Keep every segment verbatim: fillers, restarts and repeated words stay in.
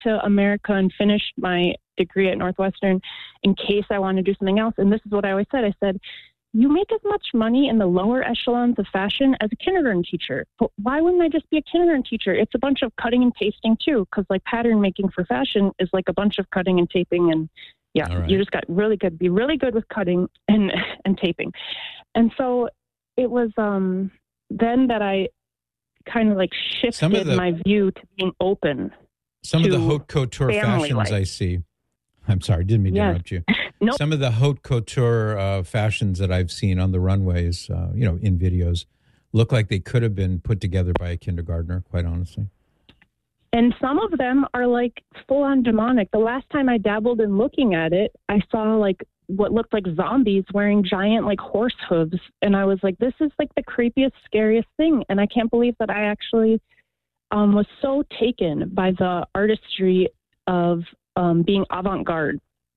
to America and finished my degree at Northwestern in case I want to do something else. And this is what I always said. I said, you make as much money in the lower echelons of fashion as a kindergarten teacher. But why wouldn't I just be a kindergarten teacher? It's a bunch of cutting and pasting too, because like pattern making for fashion is like a bunch of cutting and taping. And yeah, right. You just got really good, be really good with cutting and, and taping. And so it was um, then that I kind of like shifted the, my view to being open. Some of the haute couture fashions life. I see. I'm sorry, didn't mean to yes. interrupt you. Nope. Some of the haute couture uh, fashions that I've seen on the runways, uh, you know, in videos, look like they could have been put together by a kindergartner, quite honestly. And some of them are like full-on demonic. The last time I dabbled in looking at it, I saw like what looked like zombies wearing giant like horse hooves. And I was like, this is like the creepiest, scariest thing. And I can't believe that I actually um, was so taken by the artistry of um, being avant-garde.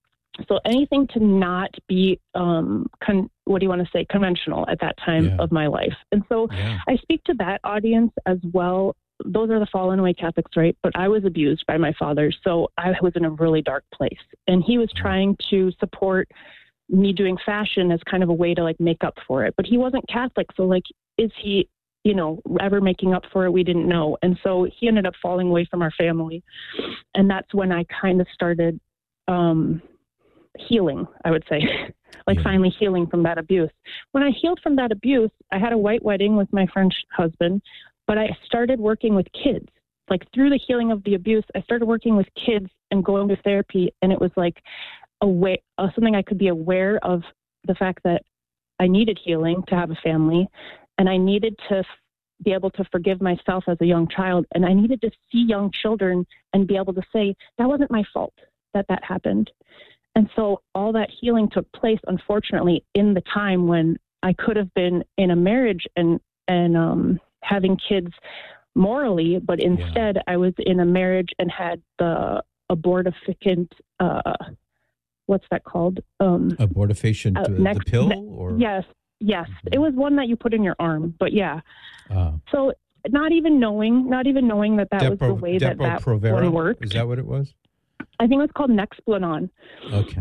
So anything to not be, um, con- what do you want to say, conventional at that time yeah. of my life. And so yeah. I speak to that audience as well. Those are the fallen away Catholics, right? But I was abused by my father. So I was in a really dark place. And he was trying to support me doing fashion as kind of a way to like make up for it. But he wasn't Catholic. So like, is he, you know, ever making up for it? We didn't know. And so he ended up falling away from our family. And that's when I kind of started, um, healing, I would say, like yeah. finally healing from that abuse. When I healed from that abuse, I had a white wedding with my French husband, but I started working with kids. Like through the healing of the abuse, I started working with kids and going to therapy. And it was like a way, uh, something I could be aware of the fact that I needed healing to have a family. And I needed to f- be able to forgive myself as a young child. And I needed to see young children and be able to say, that wasn't my fault that that happened. And so all that healing took place, unfortunately, in the time when I could have been in a marriage and, and um, having kids morally, but instead yeah. I was in a marriage and had the abortifacient, uh, what's that called? Um, Abortifacient, uh, next, the pill? Or? Yes, yes. Mm-hmm. It was one that you put in your arm, but yeah. Uh, so not even knowing, not even knowing that that Depo, was the way that that one worked. Is that what it was? I think it was called Nexplanon. Okay.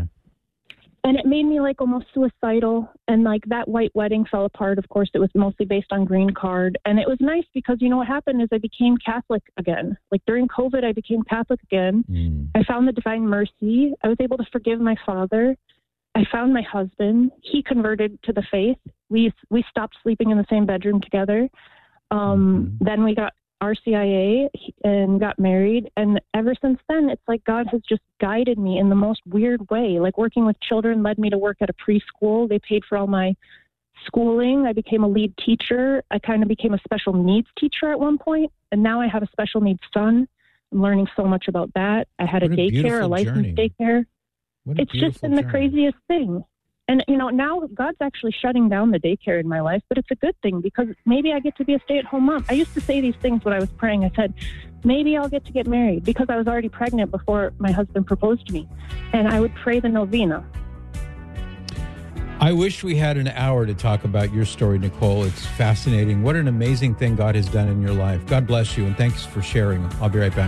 And it made me like almost suicidal. And like that white wedding fell apart. Of course, it was mostly based on green card. And it was nice because, you know, what happened is I became Catholic again. Like during COVID, I became Catholic again. Mm. I found the Divine Mercy. I was able to forgive my father. I found my husband. He converted to the faith. We, we stopped sleeping in the same bedroom together. Um, mm-hmm. Then we got R C I A and got married. And ever since then, it's like God has just guided me in the most weird way. Like working with children led me to work at a preschool. They paid for all my schooling. I became a lead teacher. I kind of became a special needs teacher at one point. And now I have a special needs son. I'm learning so much about that. I had a, a daycare, a licensed journey. daycare. It's just been journey. the craziest thing. And, you know, now God's actually shutting down the daycare in my life, but it's a good thing because maybe I get to be a stay-at-home mom. I used to say these things when I was praying. I said, maybe I'll get to get married because I was already pregnant before my husband proposed to me. And I would pray the novena. I wish we had an hour to talk about your story, Nicole. It's fascinating. What an amazing thing God has done in your life. God bless you, and thanks for sharing. I'll be right back.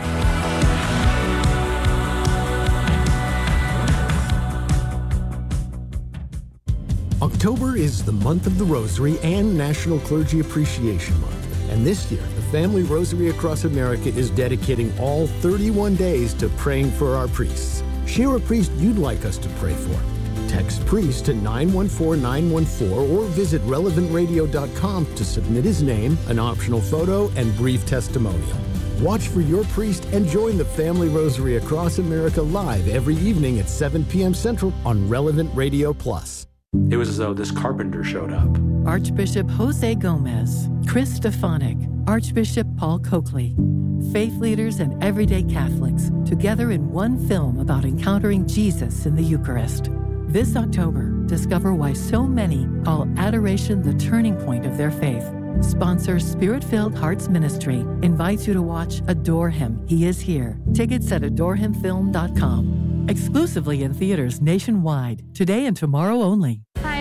October is the month of the Rosary and National Clergy Appreciation Month. And this year, the Family Rosary Across America is dedicating all thirty-one days to praying for our priests. Share a priest you'd like us to pray for. Text priest to nine one four nine one four or visit relevant radio dot com to submit his name, an optional photo, and brief testimonial. Watch for your priest and join the Family Rosary Across America live every evening at seven p.m. Central on Relevant Radio Plus. It was as though this carpenter showed up. Archbishop Jose Gomez, Chris Stefanik, Archbishop Paul Coakley, faith leaders and everyday Catholics together in one film about encountering Jesus in the Eucharist. This October, discover why so many call adoration the turning point of their faith. Sponsor Spirit-Filled Hearts Ministry invites you to watch Adore Him, He Is Here. Tickets at adore him film dot com. Exclusively in theaters nationwide, today and tomorrow only. Hi,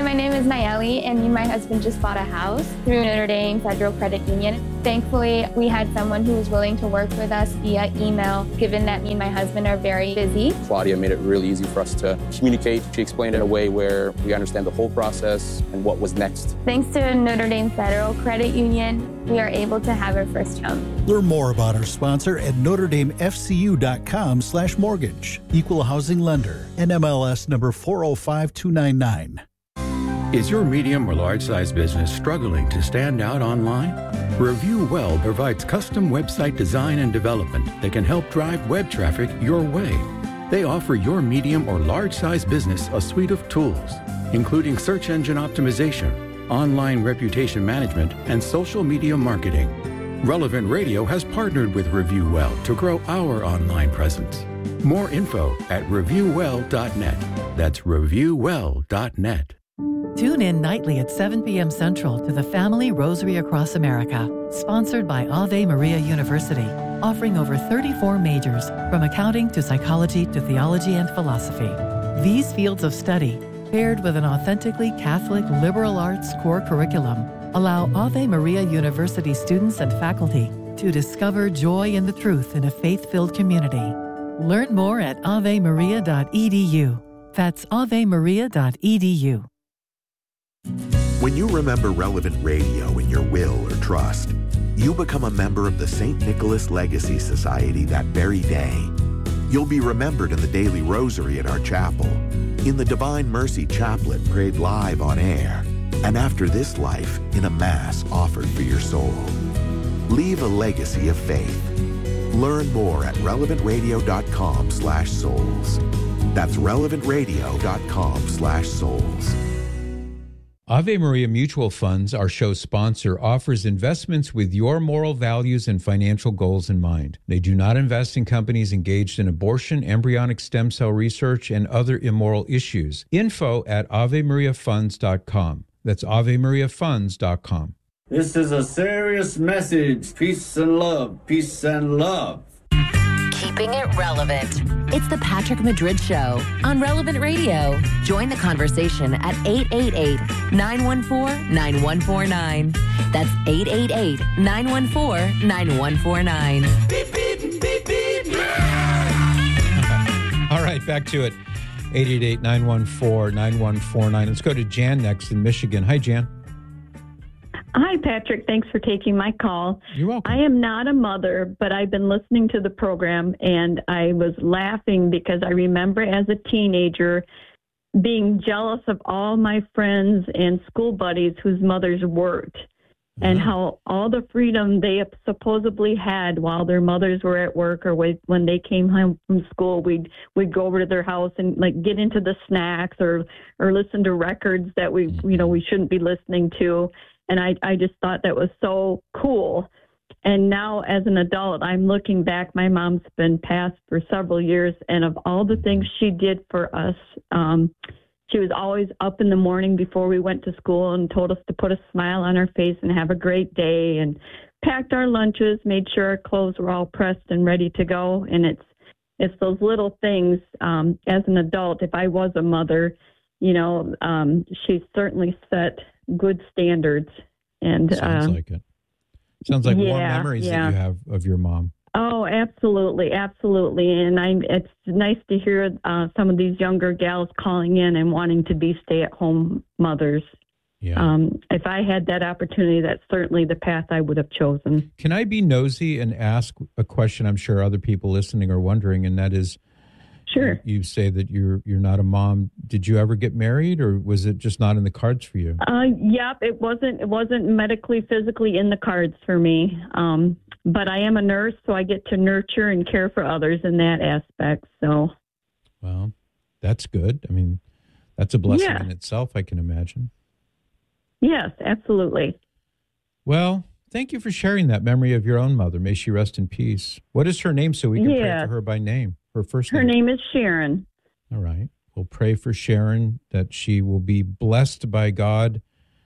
Hi, my name is Nayeli, and me and my husband just bought a house through Notre Dame Federal Credit Union. Thankfully, we had someone who was willing to work with us via email, given that me and my husband are very busy. Claudia made it really easy for us to communicate. She explained it in a way where we understand the whole process and what was next. Thanks to Notre Dame Federal Credit Union, we are able to have our first home. Learn more about our sponsor at notre dame f c u dot com slash mortgage. Equal housing lender. N M L S number four oh five two nine nine. Is your medium or large size business struggling to stand out online? Review Well provides custom website design and development that can help drive web traffic your way. They offer your medium or large size business a suite of tools, including search engine optimization, online reputation management, and social media marketing. Relevant Radio has partnered with Review Well to grow our online presence. More info at review well dot net. That's review well dot net. Tune in nightly at seven p.m. Central to the Family Rosary Across America, sponsored by Ave Maria University, offering over thirty-four majors, from accounting to psychology to theology and philosophy. These fields of study, paired with an authentically Catholic liberal arts core curriculum, allow Ave Maria University students and faculty to discover joy in the truth in a faith-filled community. Learn more at ave maria dot e d u. That's ave maria dot e d u. When you remember Relevant Radio in your will or trust, you become a member of the Saint Nicholas Legacy Society that very day. You'll be remembered in the daily rosary at our chapel, in the Divine Mercy Chaplet prayed live on air, and after this life, in a Mass offered for your soul. Leave a legacy of faith. Learn more at relevant radio dot com slash souls. That's relevant radio dot com slash souls. Ave Maria Mutual Funds, our show sponsor, offers investments with your moral values and financial goals in mind. They do not invest in companies engaged in abortion, embryonic stem cell research, and other immoral issues. Info at ave maria funds dot com. That's ave maria funds dot com. This is a serious message. Peace and love. Peace and love. Keeping it relevant. It's the Patrick Madrid Show on Relevant Radio. Join the conversation at eight eight eight, nine one four, nine one four nine. That's eight eight eight, nine one four, nine one four nine. Beep, beep, beep, beep. All right, back to it. eight eight eight, nine one four, nine one four nine. Let's go to Jan next in Michigan. Hi, Jan. Hi, Patrick. Thanks for taking my call. You're welcome. I am not a mother, but I've been listening to the program, and I was laughing because I remember as a teenager being jealous of all my friends and school buddies whose mothers worked, mm-hmm. and how all the freedom they supposedly had while their mothers were at work, or when they came home from school, we'd we'd go over to their house and like get into the snacks or or listen to records that we you know we shouldn't be listening to. And I, I just thought that was so cool. And now as an adult, I'm looking back. My mom's been passed for several years. And of all the things she did for us, um, she was always up in the morning before we went to school and told us to put a smile on our face and have a great day, and packed our lunches, made sure our clothes were all pressed and ready to go. And it's it's those little things. Um, as an adult, if I was a mother, you know, um, she certainly set good standards. And sounds uh, like it. Sounds like yeah, warm memories yeah. that you have of your mom. Oh, absolutely, absolutely. And I, it's nice to hear uh, some of these younger gals calling in and wanting to be stay-at-home mothers. Yeah. Um, if I had that opportunity, that's certainly the path I would have chosen. Can I be nosy and ask a question I'm sure other people listening are wondering, and that is, sure. You say that you're you're not a mom. Did you ever get married, or was it just not in the cards for you? Uh, yep, it wasn't. It wasn't medically, physically in the cards for me. Um, but I am a nurse, so I get to nurture and care for others in that aspect. So, well, that's good. I mean, that's a blessing yeah. in itself, I can imagine. Yes, absolutely. Well, thank you for sharing that memory of your own mother. May she rest in peace. What is her name so we can yeah. pray for her by name? Her first name? Her name is Sharon. All right. We'll pray for Sharon that she will be blessed by God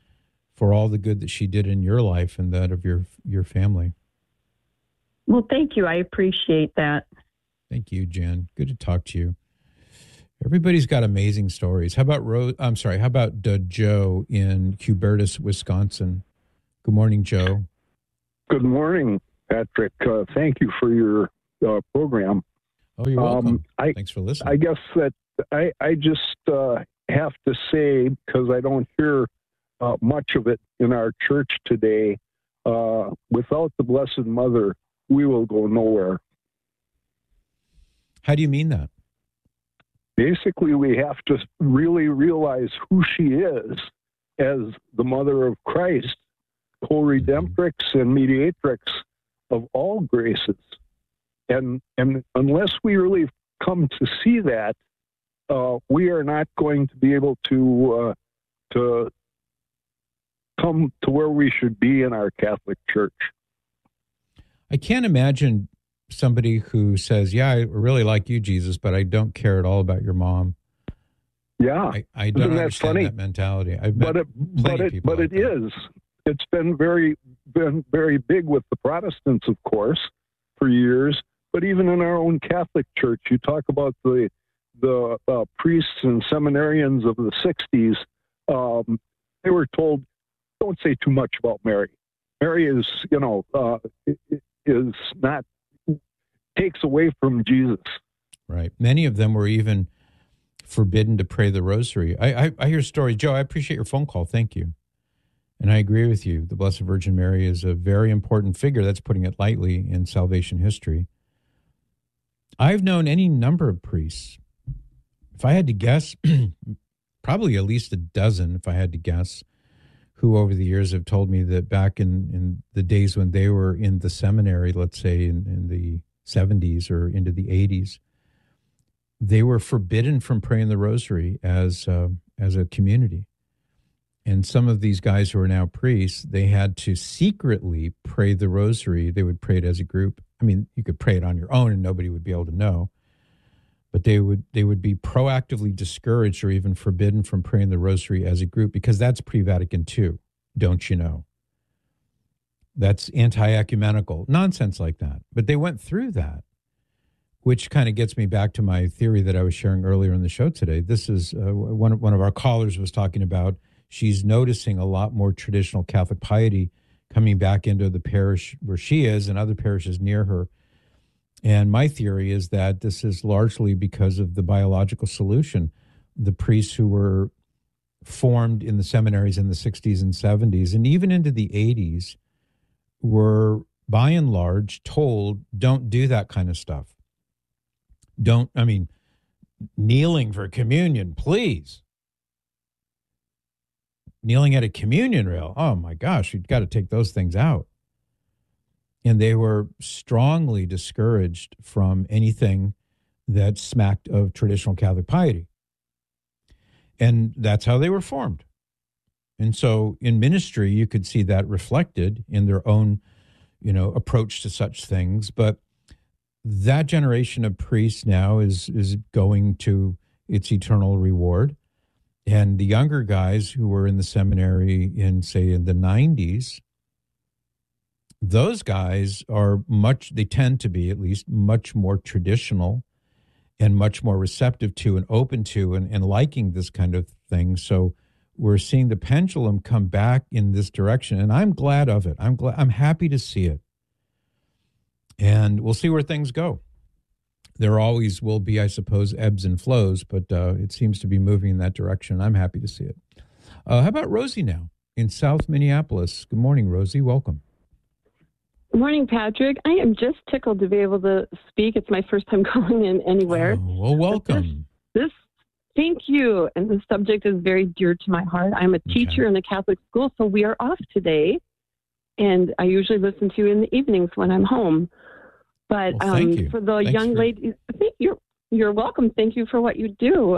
for all the good that she did in your life and that of your your family. Well, thank you. I appreciate that. Thank you, Jan. Good to talk to you. Everybody's got amazing stories. How about Rose? I'm sorry. How about uh, Joe in Hubertus, Wisconsin? Good morning, Joe. Good morning, Patrick. Uh, thank you for your uh, program. Oh, you're welcome. Um, I, Thanks for listening. I guess that I, I just uh, have to say, because I don't hear uh, much of it in our church today, uh, without the Blessed Mother, we will go nowhere. How do you mean that? Basically, we have to really realize who she is as the Mother of Christ, co-redemptrix and mediatrix of all graces. And and unless we really come to see that, uh, we are not going to be able to uh, to come to where we should be in our Catholic Church. I can't imagine somebody who says, yeah, I really like you, Jesus, but I don't care at all about your mom. Yeah. I, I don't Isn't that understand funny? that mentality. I've but met it, but it, but like it is. It's been very, been very big with the Protestants, of course, for years. But even in our own Catholic Church, you talk about the the uh, priests and seminarians of the sixties. Um, they were told, don't say too much about Mary. Mary is, you know, uh, is not, takes away from Jesus. Right. Many of them were even forbidden to pray the rosary. I, I, I hear stories. Joe, I appreciate your phone call. Thank you. And I agree with you. The Blessed Virgin Mary is a very important figure, that's putting it lightly, in salvation history. I've known any number of priests. If I had to guess, probably at least a dozen, if I had to guess, who over the years have told me that back in, in the days when they were in the seminary, let's say in, in the seventies or into the eighties, they were forbidden from praying the rosary as uh, as a community. And some of these guys who are now priests, they had to secretly pray the rosary. They would pray it as a group. I mean, you could pray it on your own and nobody would be able to know. But they would they would be proactively discouraged or even forbidden from praying the rosary as a group, because that's pre-Vatican two, don't you know? That's anti-ecumenical, nonsense like that. But they went through that, which kind of gets me back to my theory that I was sharing earlier in the show today. This is uh, one, one of our callers was talking about, she's noticing a lot more traditional Catholic piety coming back into the parish where she is and other parishes near her. And my theory is that this is largely because of the biological solution. The priests who were formed in the seminaries in the sixties and seventies and even into the eighties were, by and large, told, don't do that kind of stuff. Don't, I mean, kneeling for communion, please. Kneeling at a communion rail, oh my gosh, you've got to take those things out. And they were strongly discouraged from anything that smacked of traditional Catholic piety. And that's how they were formed. And so in ministry, you could see that reflected in their own, you know, approach to such things. But that generation of priests now is is going to its eternal reward. And the younger guys who were in the seminary in, say, in the nineties, those guys are much, they tend to be at least much more traditional and much more receptive to and open to and, and liking this kind of thing. So we're seeing the pendulum come back in this direction, and I'm glad of it. I'm glad, I'm happy to see it. And we'll see where things go. There always will be, I suppose, ebbs and flows, but uh, it seems to be moving in that direction. I'm happy to see it. Uh, how about Rosie now in South Minneapolis? Good morning, Rosie. Welcome. Good morning, Patrick. I am just tickled to be able to speak. It's my first time calling in anywhere. Oh, well, welcome. This, this, thank you. And the subject is very dear to my heart. I'm a teacher okay. in a Catholic school, so we are off today. And I usually listen to you in the evenings when I'm home. But well, um, for the Thanks young for... ladies, I think you're you're welcome. Thank you for what you do.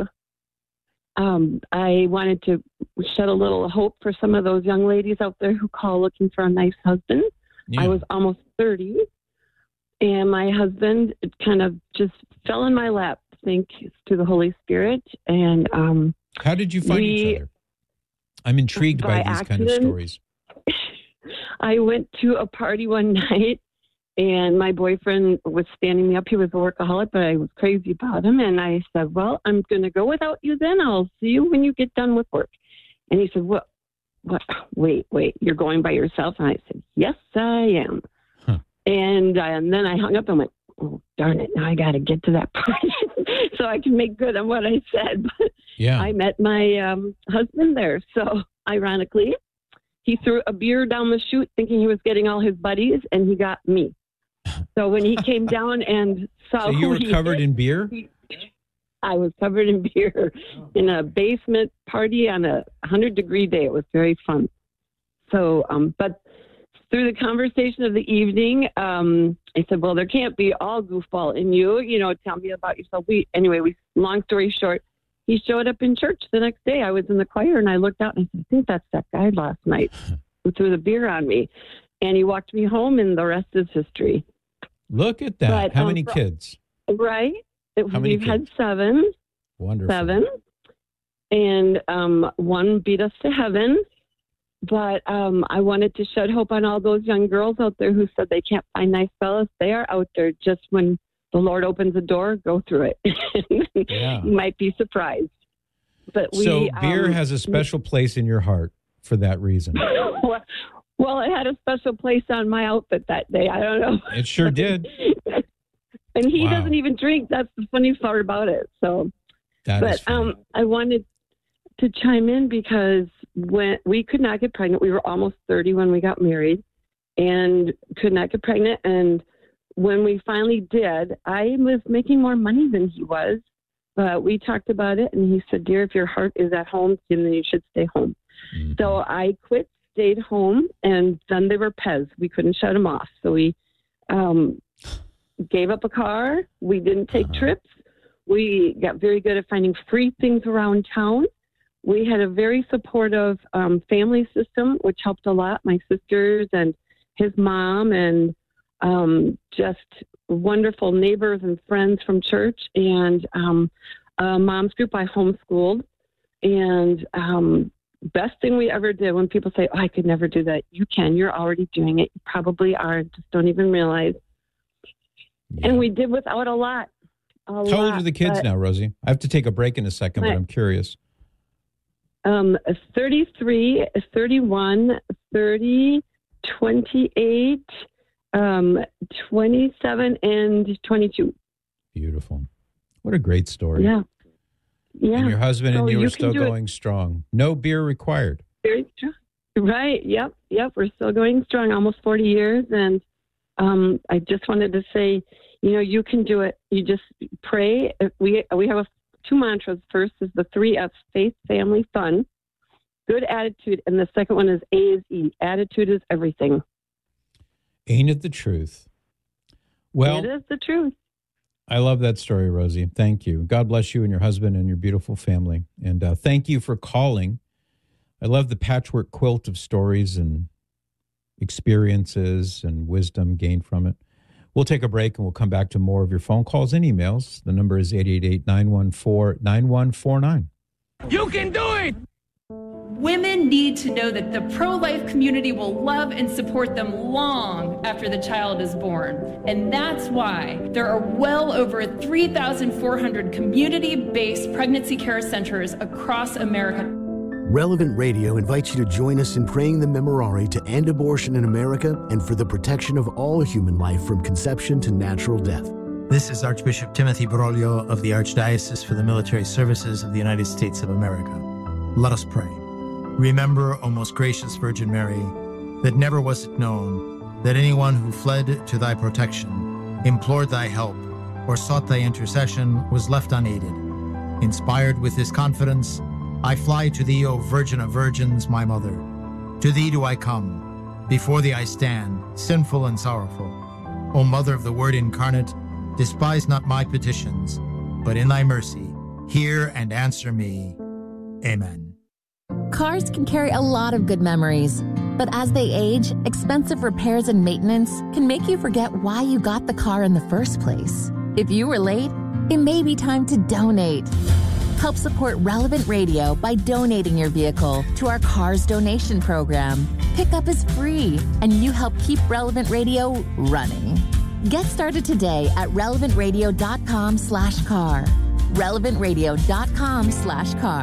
Um, I wanted to shed a little hope for some of those young ladies out there who call looking for a nice husband. Yeah. I was almost thirty, and my husband kind of just fell in my lap, thanks to the Holy Spirit. And um, how did you find we, each other? I'm intrigued by, by these accident. kind of stories. I went to a party one night, And my boyfriend was standing me up. He was a workaholic, but I was crazy about him. And I said, well, I'm going to go without you then. I'll see you when you get done with work. And he said, what? What? Wait, wait, you're going by yourself? And I said, yes, I am. Huh. And, uh, and then I hung up and went, oh, darn it. Now I got to get to that point so I can make good on what I said. But yeah. I met my um, husband there. So ironically, he threw a beer down the chute thinking he was getting all his buddies, and he got me. So when he came down and saw so you were covered hit, in beer? He, I was covered in beer in a basement party on a hundred degree day. It was very fun. So, um, but through the conversation of the evening, um, I said, well, there can't be all goofball in you, you know, tell me about yourself. We, anyway, we, long story short, he showed up in church the next day. I was in the choir and I looked out and I said, I think that's that guy last night who threw the beer on me. And he walked me home and the rest is history. Look at that. But, How um, many kids? Right. It, How many we've kids? had seven. Wonderful. Seven. And um, one beat us to heaven. But um, I wanted to shed hope on all those young girls out there who said they can't find nice fellas. They are out there. Just when the Lord opens the door, go through it. Yeah. You might be surprised. But we, so beer um, has a special place in your heart for that reason. Well, it had a special place on my outfit that day. I don't know. It sure did. And he Wow. doesn't even drink. That's the funny part about it. So, That but is funny. um, I wanted to chime in because when we could not get pregnant, we were almost thirty when we got married, and could not get pregnant. And when we finally did, I was making more money than he was. But we talked about it, and he said, "Dear, if your heart is at home, then you should stay home." Mm-hmm. So I quit, stayed home, and then they were Pez. We couldn't shut them off. So we um, gave up a car. We didn't take uh-huh. trips. We got very good at finding free things around town. We had a very supportive um, family system, which helped a lot. My sisters and his mom and um, just wonderful neighbors and friends from church, and um, a mom's group I homeschooled. And um, best thing we ever did, when people say, oh, I could never do that. You can. You're already doing it. You probably are. Just don't even realize. Yeah. And we did without a lot. A How lot, old are the kids now, Rosie? I have to take a break in a second, but I'm curious. Um, thirty-three, thirty-one, thirty, twenty-eight, um, twenty-seven, and twenty-two. Beautiful. What a great story. Yeah. Yeah. And your husband so and you, you are still going it. strong. No beer required. Very strong. Right. Yep. Yep. We're still going strong, almost forty years. And um, I just wanted to say, you know, you can do it. You just pray. We we have a, two mantras. First is the three F's: faith, family, fun, good attitude. And the second one is A is E. Attitude is everything. Ain't it the truth? Well, it is the truth. I love that story, Rosie. Thank you. God bless you and your husband and your beautiful family. And uh, thank you for calling. I love the patchwork quilt of stories and experiences and wisdom gained from it. We'll take a break and we'll come back to more of your phone calls and emails. The number is eight eight eight, nine one four, nine one four nine. You can do it! Women need to know that the pro-life community will love and support them long after the child is born. And that's why there are well over three thousand four hundred community-based pregnancy care centers across America. Relevant Radio invites you to join us in praying the Memorare to end abortion in America and for the protection of all human life from conception to natural death. This is Archbishop Timothy Broglio of the Archdiocese for the Military Services of the United States of America. Let us pray. Remember, O most gracious Virgin Mary, that never was it known that anyone who fled to thy protection, implored thy help, or sought thy intercession was left unaided. Inspired with this confidence, I fly to thee, O Virgin of Virgins, my mother. To thee do I come. Before thee I stand, sinful and sorrowful. O Mother of the Word incarnate, despise not my petitions, but in thy mercy, hear and answer me. Amen. Cars can carry a lot of good memories, but as they age, expensive repairs and maintenance can make you forget why you got the car in the first place. If you were late, it may be time to donate. Help support Relevant Radio by donating your vehicle to our Cars donation program. Pickup is free, and you help keep Relevant Radio running. Get started today at relevantradio.com slash car. relevantradio.com slash car.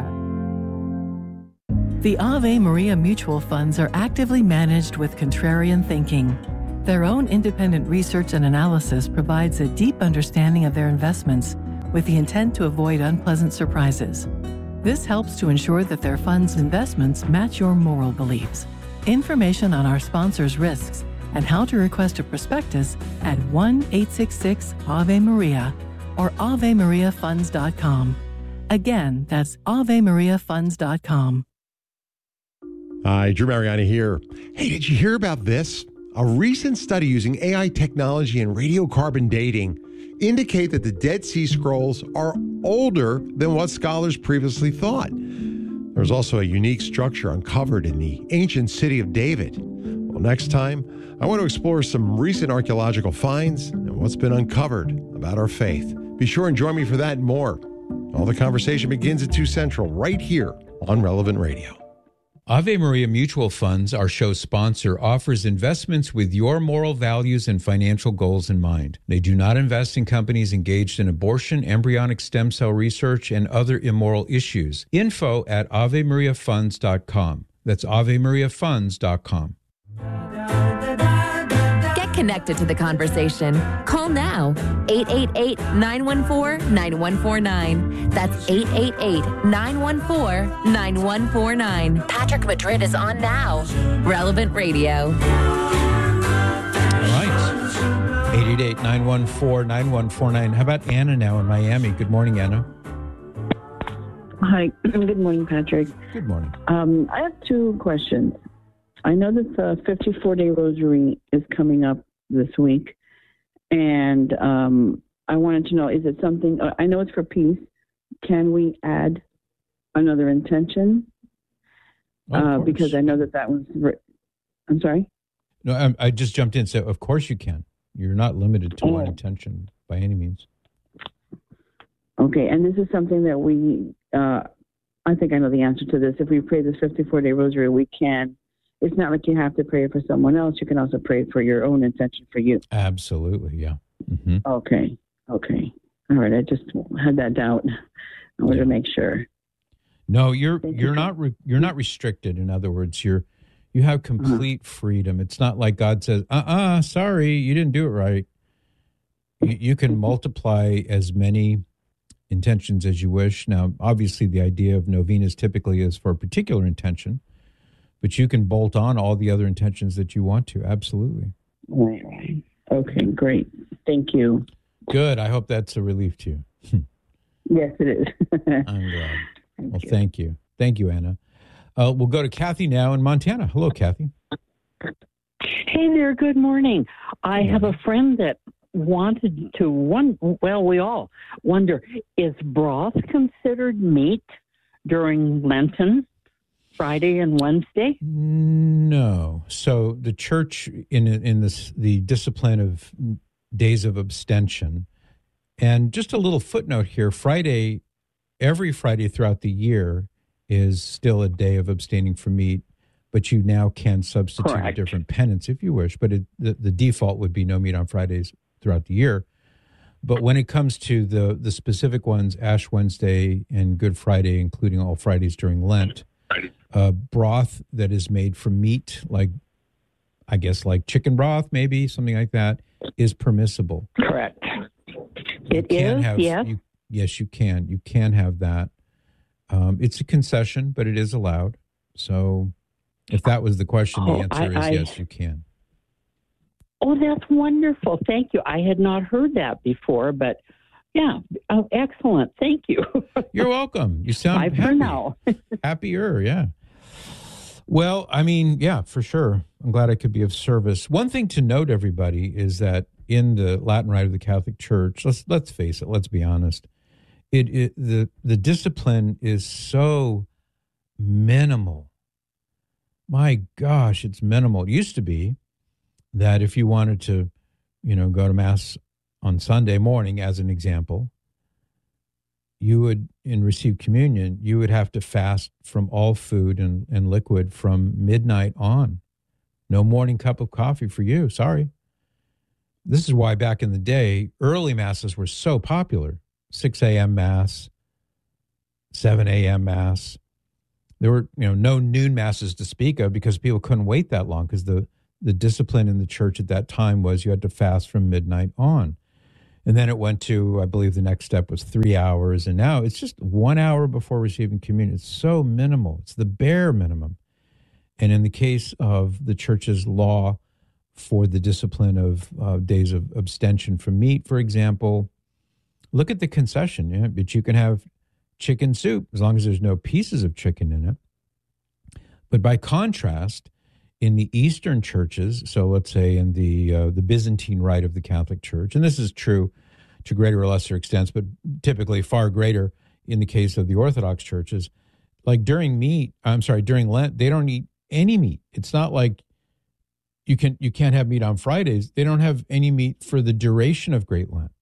The Ave Maria Mutual Funds are actively managed with contrarian thinking. Their own independent research and analysis provides a deep understanding of their investments with the intent to avoid unpleasant surprises. This helps to ensure that their funds' investments match your moral beliefs. Information on our sponsors' risks and how to request a prospectus at one eight six six Ave Maria or ave maria funds dot com. Again, that's ave maria funds dot com. Hi, Drew Mariani here. Hey, did you hear about this? A recent study using A I technology and radiocarbon dating indicate that the Dead Sea Scrolls are older than what scholars previously thought. There's also a unique structure uncovered in the ancient city of David. Well, next time, I want to explore some recent archaeological finds and what's been uncovered about our faith. Be sure and join me for that and more. All the conversation begins at two Central, right here on Relevant Radio. Ave Maria Mutual Funds, our show sponsor, offers investments with your moral values and financial goals in mind. They do not invest in companies engaged in abortion, embryonic stem cell research, and other immoral issues. Info at ave maria funds dot com. That's ave maria funds dot com. Connected to the conversation. Call now, eight eight eight, nine one four, nine one four nine. That's eight eight eight, nine one four, nine one four nine. Patrick Madrid is on now. Relevant Radio. All right. eight eight eight, nine one four, nine one four nine. How about Anna now in Miami? Good morning, Anna. Hi. Good morning, Patrick. Good morning. Um, I have two questions. I know that the fifty-four day rosary is coming up this week, and um, I wanted to know, is it something, I know it's for peace, can we add another intention? Uh, because I know that that was, I'm sorry? No, I, I just jumped in, so of course you can. You're not limited to oh. one intention by any means. Okay, and this is something that we, uh, I think I know the answer to this. If we pray this fifty-four day rosary, we can. It's not like you have to pray for someone else. You can also pray for your own intention for you. Absolutely, yeah. Mm-hmm. Okay, okay. All right, I just had that doubt. I wanted yeah. to make sure. No, you're Thank you're you. not re, you're not restricted. In other words, you're you have complete uh-huh. freedom. It's not like God says, "Uh-uh, sorry, you didn't do it right." You, you can multiply as many intentions as you wish. Now, obviously, the idea of novenas typically is for a particular intention. But you can bolt on all the other intentions that you want to. Absolutely. Right, right. Okay, great. Thank you. Good. I hope that's a relief to you. Yes, it is. I'm glad. Thank well, you. thank you. Thank you, Anna. Uh, we'll go to Kathy now in Montana. Hello, Kathy. Hey there. Good morning. I good morning. have a friend that wanted to, one. well, we all wonder, is broth considered meat during Lenten? Friday and Wednesday? No. So the church in in this the discipline of days of abstention, and just a little footnote here: Friday, every Friday throughout the year is still a day of abstaining from meat, but you now can substitute Correct. a different penance if you wish. But it, the the default would be no meat on Fridays throughout the year. But when it comes to the the specific ones, Ash Wednesday and Good Friday, including all Fridays during Lent. Uh, broth that is made from meat, like, I guess, like chicken broth, maybe, something like that, is permissible. Correct. You it is, have, yes. You, yes, you can. You can have that. Um, it's a concession, but it is allowed. So if that was the question, oh, the answer I, is I, yes, you can. Oh, that's wonderful. Thank you. I had not heard that before, but yeah, oh, excellent. Thank you. You're welcome. You sound Bye happy. for now. Happier, yeah. Well, I mean, yeah, for sure. I'm glad I could be of service. One thing to note, everybody, is that in the Latin Rite of the Catholic Church, let's let's face it, let's be honest, it, it the the discipline is so minimal. My gosh, it's minimal. It used to be that if you wanted to, you know, go to Mass on Sunday morning, as an example, you would, and receive communion, you would have to fast from all food and, and liquid from midnight on. No morning cup of coffee for you. Sorry. This is why back in the day, early masses were so popular. six a.m. mass, seven a.m. mass. There were, you know, no noon masses to speak of because people couldn't wait that long, because the, the discipline in the church at that time was you had to fast from midnight on. And then it went to, I believe the next step was three hours. And now it's just one hour before receiving communion. It's so minimal. It's the bare minimum. And in the case of the church's law for the discipline of uh, days of abstention from meat, for example, look at the concession. Yeah? But you can have chicken soup as long as there's no pieces of chicken in it. But by contrast, in the Eastern churches, so let's say in the uh, the Byzantine Rite of the Catholic Church, and this is true to greater or lesser extents, but typically far greater in the case of the Orthodox churches, like during meat, I'm sorry, during Lent, they don't eat any meat. It's not like you can you can't have meat on Fridays. They don't have any meat for the duration of Great Lent.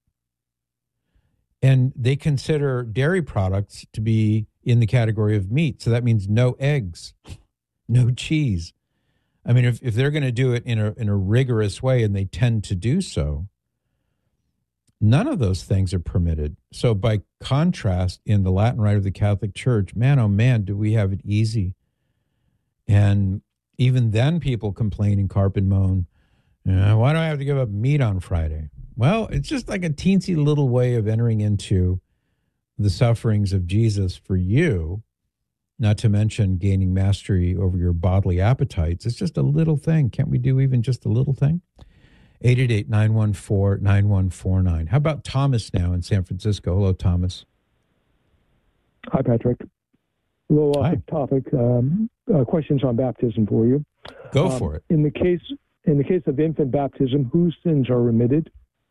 And they consider dairy products to be in the category of meat. So that means no eggs, no cheese. I mean, if, if they're going to do it in a in a rigorous way, and they tend to do so, none of those things are permitted. So by contrast, in the Latin Rite of the Catholic Church, man, oh man, do we have it easy. And even then people complain and carp and moan, uh, why do I have to give up meat on Friday? Well, it's just like a teensy little way of entering into the sufferings of Jesus for you, not to mention gaining mastery over your bodily appetites. It's just a little thing. Can't we do even just a little thing? eight eight eight, nine one four, nine one four nine. How about Thomas now in San Francisco? Hello, Thomas. Hi, Patrick. A little off the topic. Um, uh, questions on baptism for you. Go um, for it. In the case in the case of infant baptism, whose sins are remitted?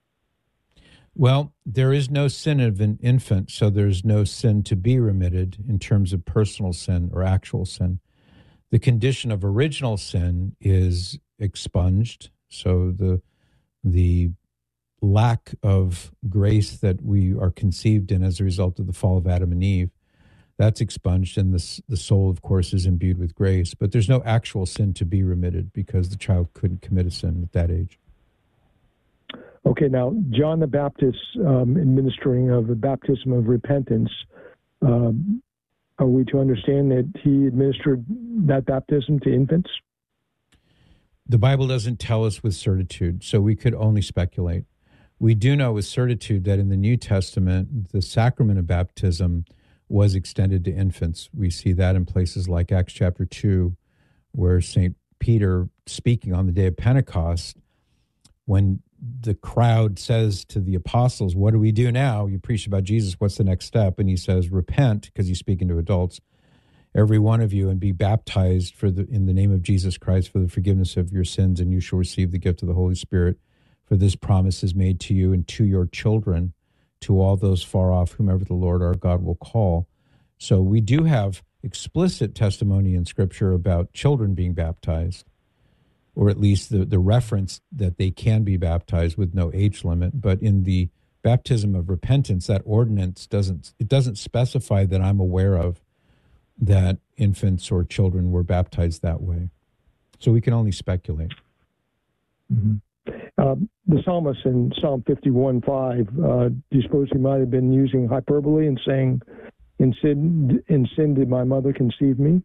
Well, there is no sin of an infant, so there's no sin to be remitted in terms of personal sin or actual sin. The condition of original sin is expunged, so the the lack of grace that we are conceived in as a result of the fall of Adam and Eve, that's expunged, and the, the soul, of course, is imbued with grace. But there's no actual sin to be remitted because the child couldn't commit a sin at that age. Okay, now, John the Baptist um, administering of the baptism of repentance, um, are we to understand that he administered that baptism to infants? The Bible doesn't tell us with certitude, so we could only speculate. We do know with certitude that in the New Testament, the sacrament of baptism was extended to infants. We see that in places like Acts chapter two, where Saint Peter, speaking on the day of Pentecost, when the crowd says to the apostles, what do we do now? You preach about Jesus. What's the next step? And he says, repent, because he's speaking to adults, every one of you, and be baptized for the in the name of Jesus Christ for the forgiveness of your sins, and you shall receive the gift of the Holy Spirit. For this promise is made to you and to your children, to all those far off, whomever the Lord our God will call. So we do have explicit testimony in Scripture about children being baptized, or at least the, the reference that they can be baptized with no age limit. But in the baptism of repentance, that ordinance doesn't, it doesn't specify that I'm aware of that infants or children were baptized that way. So we can only speculate. Mm-hmm. Uh, the psalmist in Psalm fifty-one five, uh, do you suppose he might have been using hyperbole and saying, in sin, in sin did my mother conceive me?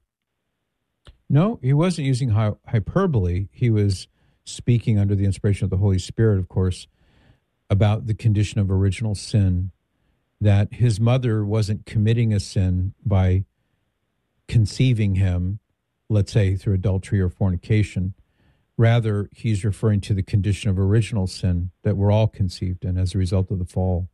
No, he wasn't using hy- hyperbole. He was speaking under the inspiration of the Holy Spirit, of course, about the condition of original sin, that his mother wasn't committing a sin by conceiving him, let's say through adultery or fornication. Rather, he's referring to the condition of original sin that we're all conceived in as a result of the fall.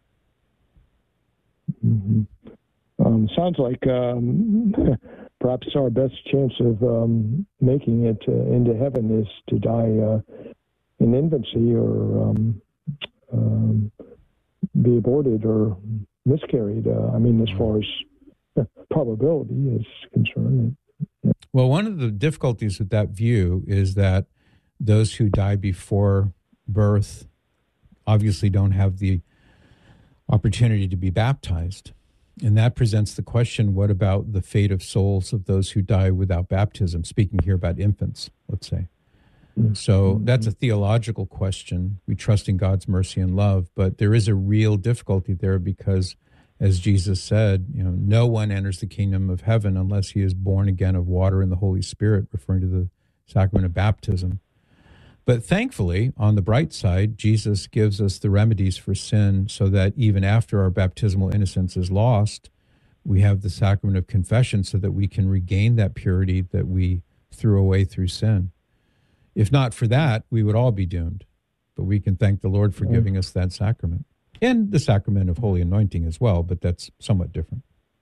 Mm-hmm. Um, sounds like um, perhaps our best chance of um, making it uh, into heaven is to die uh, in infancy or um, um, be aborted or miscarried. Uh, I mean, as far as probability is concerned. Well, one of the difficulties with that view is that those who die before birth obviously don't have the opportunity to be baptized. And that presents the question, what about the fate of souls of those who die without baptism? Speaking here about infants, let's say. Mm-hmm. So that's a theological question. We trust in God's mercy and love, but there is a real difficulty there because, as Jesus said, you know, no one enters the kingdom of heaven unless he is born again of water and the Holy Spirit, referring to the sacrament of baptism. But thankfully, on the bright side, Jesus gives us the remedies for sin so that even after our baptismal innocence is lost, we have the sacrament of confession so that we can regain that purity that we threw away through sin. If not for that, we would all be doomed. But we can thank the Lord for giving us that sacrament. And the sacrament of holy anointing as well, but that's somewhat different.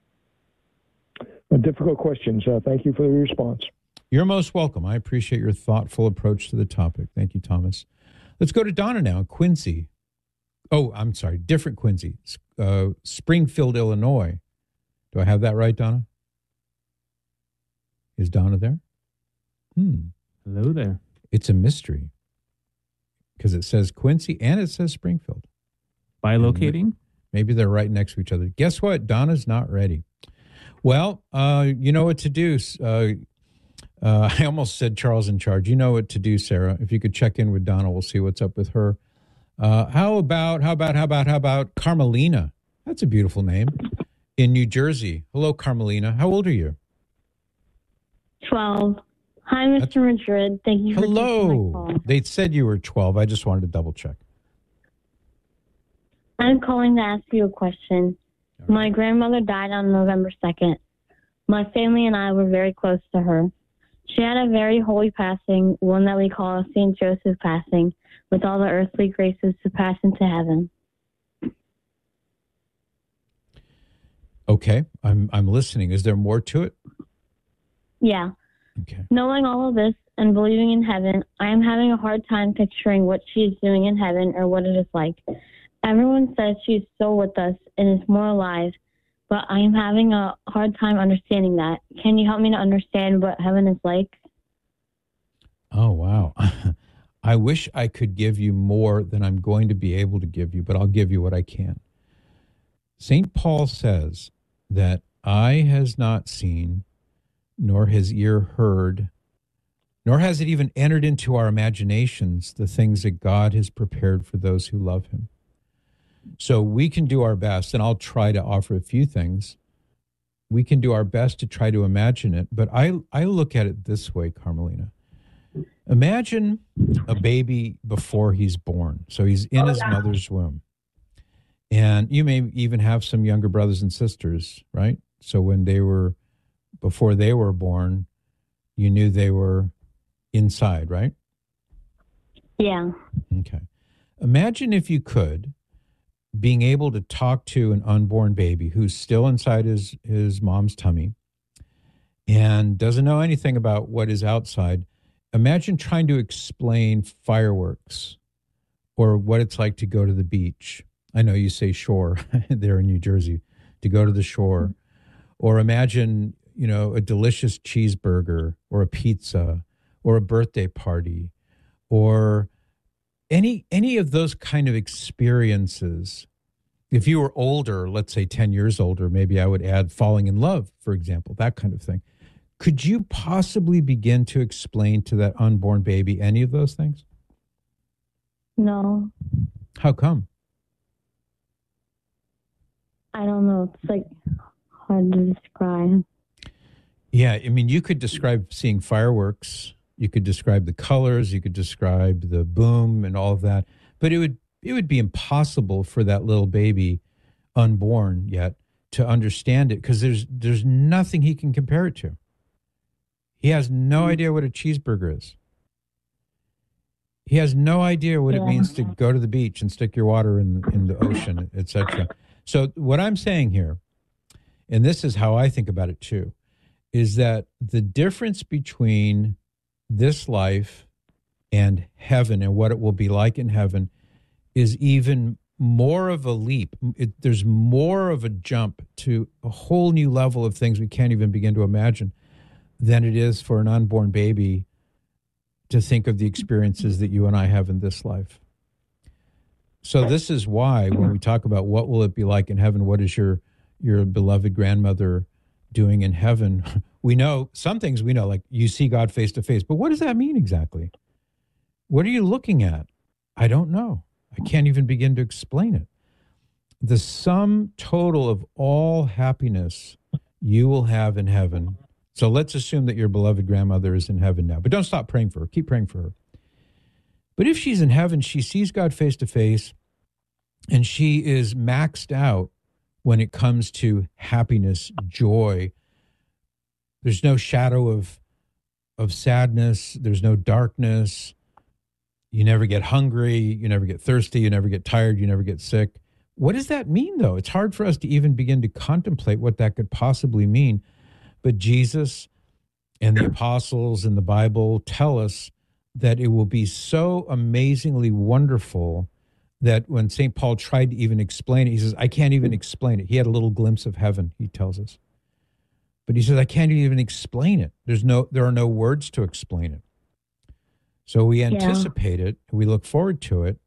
A difficult questions. Uh, thank you for the response. You're most welcome. I appreciate your thoughtful approach to the topic. Thank you, Thomas. Let's go to Donna now, Quincy. Oh, I'm sorry, different Quincy. Uh, Springfield, Illinois. Do I have that right, Donna? Is Donna there? Hmm. Hello there. It's a mystery because it says Quincy and it says Springfield. Bilocating? Maybe they're right next to each other. Guess what? Donna's not ready. Well, uh, you know what to do. Uh, uh, I almost said Charles in charge. You know what to do, Sarah. If you could check in with Donna, we'll see what's up with her. Uh, how about, how about, how about, how about Carmelina? That's a beautiful name. In New Jersey. Hello, Carmelina. How old are you? twelve. Hi, Mister That's... Madrid. Thank you for Hello. taking my call. They said you were twelve. I just wanted to double check. I'm calling to ask you a question. Right. My grandmother died on November second. My family and I were very close to her. She had a very holy passing, one that we call a Saint Joseph passing, with all the earthly graces to pass into heaven. Okay, I'm I'm listening. Is there more to it? Yeah. Okay. Knowing all of this and believing in heaven, I am having a hard time picturing what she is doing in heaven or what it is like. Everyone says she's still with us and is more alive, but I am having a hard time understanding that. Can you help me to understand what heaven is like? Oh, wow. I wish I could give you more than I'm going to be able to give you, but I'll give you what I can. Saint Paul says that eye has not seen, nor has ear heard, nor has it even entered into our imaginations the things that God has prepared for those who love him. So we can do our best, and I'll try to offer a few things. We can do our best to try to imagine it, but I, I look at it this way, Carmelina. Imagine a baby before he's born. So he's in his mother's womb. And you may even have some younger brothers and sisters, right? So when they were, before they were born, you knew they were inside, right? Yeah. Okay. Imagine if you could, being able to talk to an unborn baby who's still inside his, his mom's tummy and doesn't know anything about what is outside. Imagine trying to explain fireworks or what it's like to go to the beach. I know you say shore there in New Jersey, to go to the shore. Or imagine, you know, a delicious cheeseburger or a pizza or a birthday party or any any of those kind of experiences. If you were older, let's say ten years older, maybe I would add falling in love, for example, that kind of thing. Could you possibly begin to explain to that unborn baby any of those things? No. How come? I don't know. It's like hard to describe. Yeah, I mean, you could describe seeing fireworks. You could describe the colors. You could describe the boom and all of that. But it would it would be impossible for that little baby, unborn yet, to understand it because there's there's nothing he can compare it to. He has no idea what a cheeseburger is. He has no idea what yeah. it means to go to the beach and stick your water in in the ocean, et cetera. So what I'm saying here, and this is how I think about it too, is that the difference between this life and heaven and what it will be like in heaven is even more of a leap. It, there's more of a jump to a whole new level of things we can't even begin to imagine than it is for an unborn baby to think of the experiences that you and I have in this life. So this is why when we talk about what will it be like in heaven, what is your your beloved grandmother doing in heaven? We know some things we know, like you see God face to face, but what does that mean exactly? What are you looking at? I don't know. I can't even begin to explain it. The sum total of all happiness you will have in heaven. So let's assume that your beloved grandmother is in heaven now, but don't stop praying for her. Keep praying for her. But if she's in heaven, she sees God face to face, and she is maxed out when it comes to happiness, joy. There's no shadow of, of sadness. There's no darkness. You never get hungry. You never get thirsty. You never get tired. You never get sick. What does that mean, though? It's hard for us to even begin to contemplate what that could possibly mean. But Jesus and the apostles and the Bible tell us that it will be so amazingly wonderful that when Saint Paul tried to even explain it, he says, I can't even explain it. He had a little glimpse of heaven, he tells us. But he says, I can't even explain it. There's no, there are no words to explain it. So we anticipate yeah. it, we look forward to it,